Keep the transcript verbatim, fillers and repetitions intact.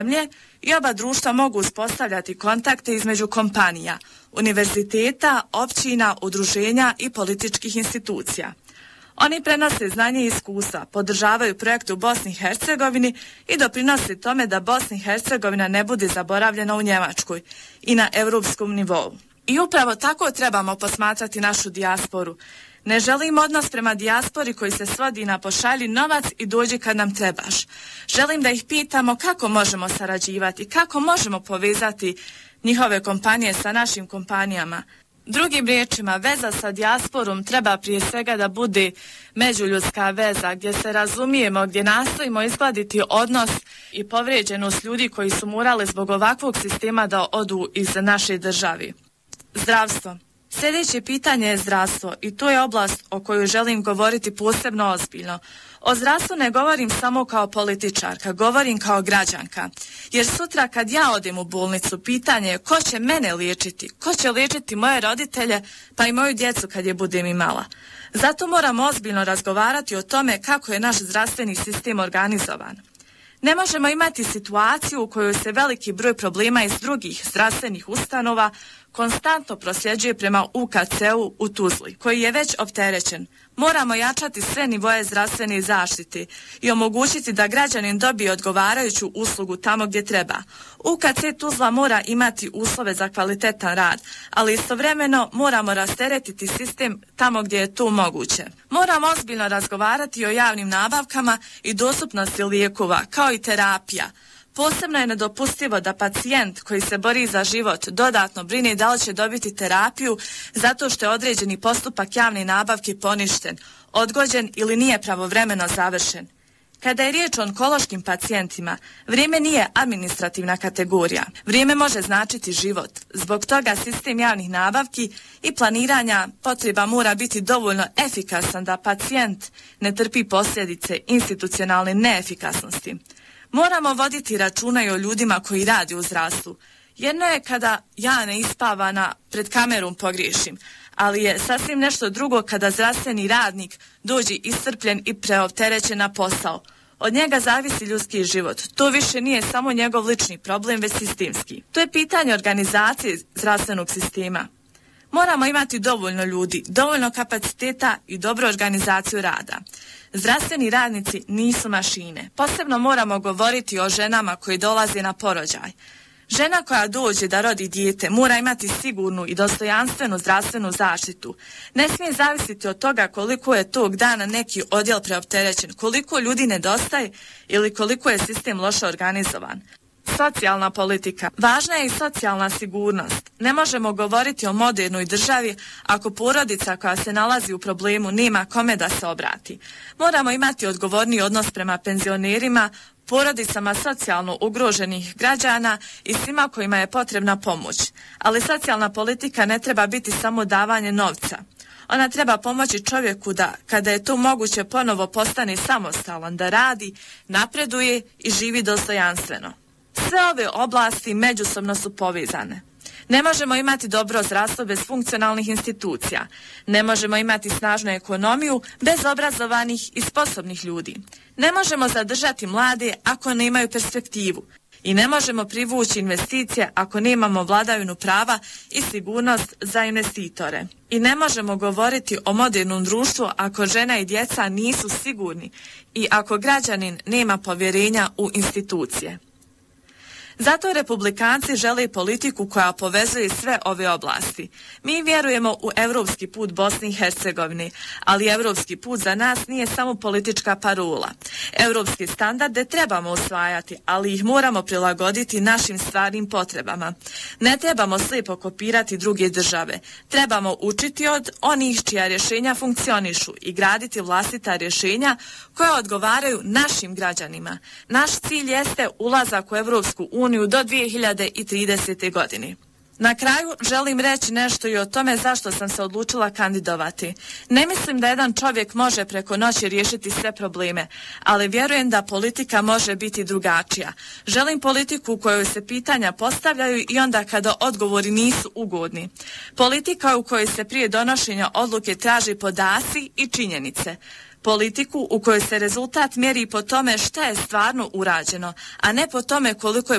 zemlje i oba društva mogu uspostavljati kontakte između kompanija, univerziteta, općina, udruženja i političkih institucija. Oni prenose znanje i iskustva, podržavaju projekte u Bosni i Hercegovini i doprinose tome da Bosna i Hercegovina ne bude zaboravljena u Njemačkoj i na europskom nivou. I upravo tako trebamo posmatrati našu dijasporu. Ne želim odnos prema dijaspori koji se svodi na pošalji novac i dođi kad nam trebaš. Želim da ih pitamo kako možemo sarađivati, kako možemo povezati njihove kompanije sa našim kompanijama. Drugim riječima, veza sa dijasporom treba prije svega da bude međuljudska veza, gdje se razumijemo, gdje nastojimo izgladiti odnos i povrijeđenost ljudi koji su morali zbog ovakvog sistema da odu iz naše države. Zdravstvo. Sljedeće pitanje je zdravstvo i to je oblast o kojoj želim govoriti posebno ozbiljno. O zdravstvu ne govorim samo kao političarka, govorim kao građanka. Jer sutra kad ja odem u bolnicu, pitanje je ko će mene liječiti, ko će liječiti moje roditelje pa i moju djecu kad je budem imala. Zato moramo ozbiljno razgovarati o tome kako je naš zdravstveni sistem organizovan. Ne možemo imati situaciju u kojoj se veliki broj problema iz drugih zdravstvenih ustanova konstantno prosljeđuje prema U K C-u u Tuzli, koji je već opterećen. Moramo jačati sve nivoje zdravstvene zaštite i omogućiti da građanin dobije odgovarajuću uslugu tamo gdje treba. U K C Tuzla mora imati uslove za kvalitetan rad, ali istovremeno moramo rasteretiti sistem tamo gdje je to moguće. Moramo ozbiljno razgovarati o javnim nabavkama i dostupnosti lijekova, kao i terapija. Posebno je nedopustivo da pacijent koji se bori za život dodatno brine da li će dobiti terapiju zato što je određeni postupak javne nabavke poništen, odgođen ili nije pravovremeno završen. Kada je riječ o onkološkim pacijentima, vrijeme nije administrativna kategorija. Vrijeme može značiti život. Zbog toga sistem javnih nabavki i planiranja potreba mora biti dovoljno efikasan da pacijent ne trpi posljedice institucionalne neefikasnosti. Moramo voditi računa i o ljudima koji radi u zdravstvu. Jedno je kada ja neispavana pred kamerom pogriješim, ali je sasvim nešto drugo kada zdravstveni radnik dođe iscrpljen i preopterećen na posao. Od njega zavisi ljudski život. To više nije samo njegov lični problem, već sistemski. To je pitanje organizacije zdravstvenog sistema. Moramo imati dovoljno ljudi, dovoljno kapaciteta i dobru organizaciju rada. Zdravstveni radnici nisu mašine. Posebno moramo govoriti o ženama koji dolaze na porođaj. Žena koja dođe da rodi dijete mora imati sigurnu i dostojanstvenu zdravstvenu zaštitu. Ne smije zavisiti od toga koliko je tog dana neki odjel preopterećen, koliko ljudi nedostaje ili koliko je sistem loše organizovan. Socijalna politika. Važna je i socijalna sigurnost. Ne možemo govoriti o modernoj državi ako porodica koja se nalazi u problemu nema kome da se obrati. Moramo imati odgovorni odnos prema penzionerima, porodicama socijalno ugroženih građana i svima kojima je potrebna pomoć. Ali socijalna politika ne treba biti samo davanje novca. Ona treba pomoći čovjeku da, kada je to moguće, ponovo postane samostalan, da radi, napreduje i živi dostojanstveno. Sve ove oblasti međusobno su povezane. Ne možemo imati dobro zdravstvo bez funkcionalnih institucija. Ne možemo imati snažnu ekonomiju bez obrazovanih i sposobnih ljudi. Ne možemo zadržati mlade ako nemaju perspektivu. I ne možemo privući investicije ako nemamo vladavinu prava i sigurnost za investitore. I ne možemo govoriti o modernom društvu ako žena i djeca nisu sigurni i ako građanin nema povjerenja u institucije. Zato republikanci žele politiku koja povezuje sve ove oblasti. Mi vjerujemo u europski put Bosne i Hercegovine, ali europski put za nas nije samo politička parola. Europske standarde trebamo usvajati, ali ih moramo prilagoditi našim stvarnim potrebama. Ne trebamo slijepo kopirati druge države. Trebamo učiti od onih čija rješenja funkcionišu i graditi vlastita rješenja koja odgovaraju našim građanima. Naš cilj jeste ulazak u Europsku uniju do dvije hiljade tridesete. godine. Na kraju želim reći nešto i o tome zašto sam se odlučila kandidovati. Ne mislim da jedan čovjek može preko noći riješiti sve probleme, ali vjerujem da politika može biti drugačija. Želim politiku u kojoj se pitanja postavljaju i onda kada odgovori nisu ugodni. Politika u kojoj se prije donošenja odluke traži podaci i činjenice. Politiku u kojoj se rezultat mjeri po tome šta je stvarno urađeno, a ne po tome koliko je